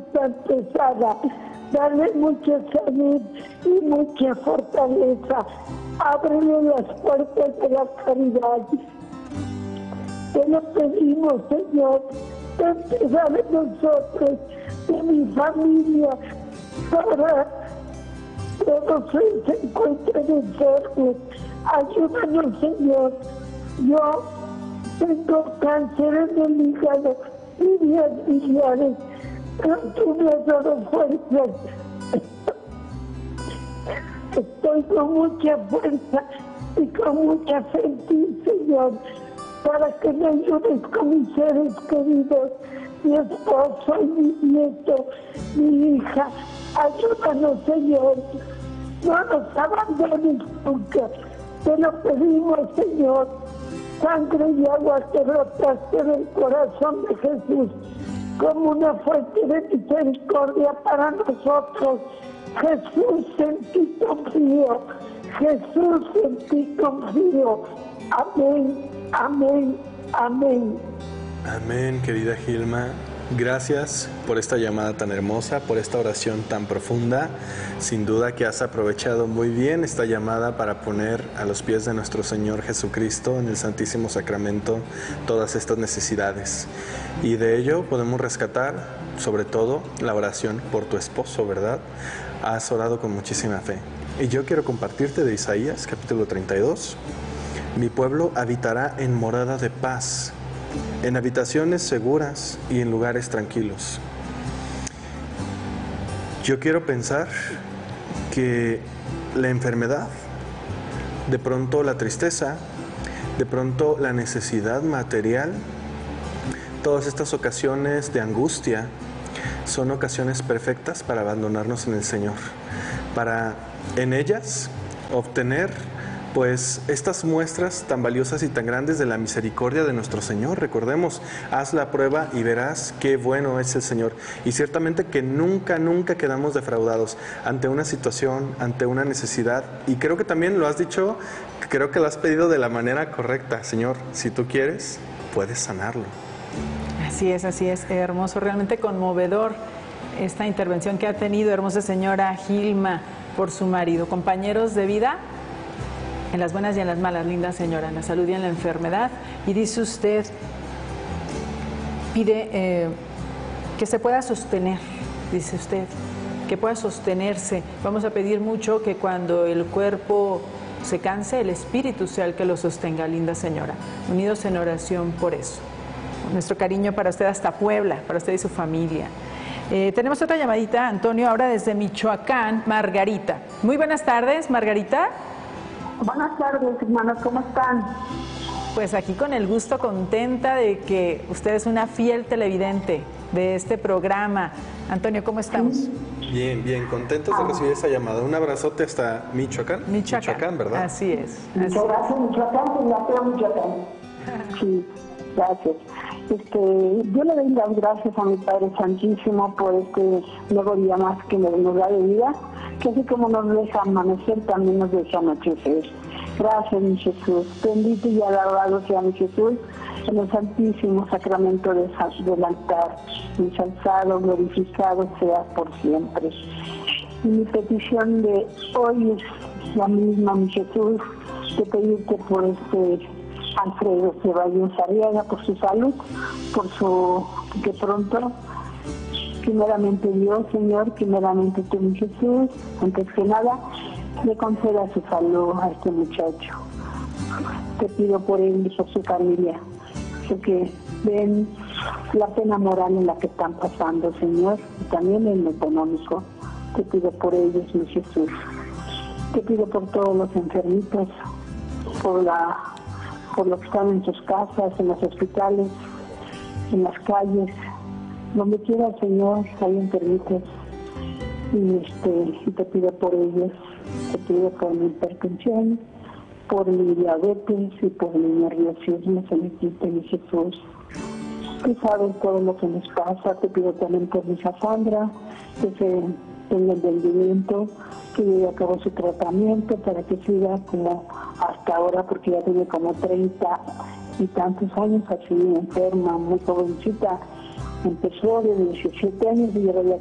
tan pesada. Dale mucha salud y mucha fortaleza. Ábrele las puertas de la caridad. Te lo pedimos, Señor, empezar de nosotros, de mi familia, para todos se encuentren enfermos. Ayúdanos, Señor. Yo tengo cáncer en el hígado y días biliares, pero tú me has dado fuerza. Estoy con mucha fuerza y con mucha fe en ti, Señor, para que me ayudes con mis seres queridos, mi esposo y mi nieto, mi hija. Ayúdanos, Señor. No nos abandones nunca. Te lo pedimos, Señor. Sangre y agua que brotaste del corazón de Jesús como una fuente de misericordia para nosotros. Jesús, en ti confío. Jesús, en ti confío. Amén, amén, amén. Amén, querida Gilma. Gracias por esta llamada tan hermosa, por esta oración tan profunda. Sin duda que has aprovechado muy bien esta llamada para poner a los pies de nuestro Señor Jesucristo en el Santísimo Sacramento todas estas necesidades. Y de ello podemos rescatar, sobre todo, la oración por tu esposo, ¿verdad? Has orado con muchísima fe. Y yo quiero compartirte de Isaías, capítulo 32. Mi pueblo habitará en morada de paz, en habitaciones seguras y en lugares tranquilos. Yo quiero pensar que la enfermedad, de pronto la tristeza, de pronto la necesidad material, todas estas ocasiones de angustia son ocasiones perfectas para abandonarnos en el Señor, para en ellas obtener pues estas muestras tan valiosas y tan grandes de la misericordia de nuestro Señor. Recordemos, haz la prueba y verás qué bueno es el Señor. Y ciertamente que nunca, nunca quedamos defraudados ante una situación, ante una necesidad. Y creo que también lo has dicho, creo que lo has pedido de la manera correcta. Señor, si tú quieres, puedes sanarlo. Así es, hermoso, realmente conmovedor esta intervención que ha tenido, hermosa señora Gilma, por su marido. Compañeros de vida, en las buenas y en las malas, linda señora, en la salud y en la enfermedad. Y dice usted, pide que se pueda sostener, dice usted, que pueda sostenerse. Vamos a pedir mucho que cuando el cuerpo se canse, el espíritu sea el que lo sostenga, linda señora. Unidos en oración por eso. Nuestro cariño para usted hasta Puebla, para usted y su familia. Tenemos otra llamadita, Antonio, ahora desde Michoacán, Margarita. Muy buenas tardes, Margarita. Buenas tardes, hermanos, ¿cómo están? Pues aquí con el gusto, contenta de que usted es una fiel televidente de este programa. Antonio, ¿cómo estamos? Bien, bien, contentos de recibir esa llamada. Un abrazote hasta Michoacán. Michoacán, ¿verdad? Así es. Muchas gracias, Michoacán, pues la feo Michoacán. Sí, gracias. Yo le doy las gracias a mi Padre Santísimo por este nuevo día más que nos da de vida, que así como nos deja amanecer, también nos deja anochecer. Gracias, mi Jesús. Bendito y alabado sea mi Jesús en el santísimo sacramento del altar. Ensalzado, glorificado sea por siempre. Y mi petición de hoy es la misma, mi Jesús, de pedirte por Alfredo Ceballos Arriaga, por su salud, que pronto, primeramente Dios, Señor, primeramente tú, mi Jesús, antes que nada, le conceda su salud a este muchacho. Te pido por él y por su familia, porque ven la pena moral en la que están pasando, Señor, y también en lo económico. Te pido por ellos, mi Jesús. Te pido por todos los enfermitos, por los que están en sus casas, en los hospitales, en las calles, donde quiera, Señor, hay enfermitos. Y te pido por ellos, te pido por mi hipertensión, por mi diabetes y por mi nerviosismo, se me quite, mi Jesús. Tú sabes todo lo que nos pasa. Te pido también por mi hija Sandra, que se tenga entendimiento, que lleve a cabo su tratamiento para que siga como hasta ahora, porque ya tiene como 30 y tantos años así enferma, muy jovencita. Empezó de 17 años y lleva ya